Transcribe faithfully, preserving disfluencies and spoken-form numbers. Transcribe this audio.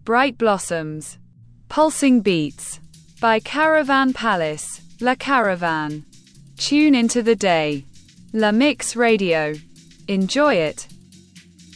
Bright Blossoms, Pulsing Beats by Caravan Palace, La Caravan. Tune into the day. La Mix Radio. Enjoy it.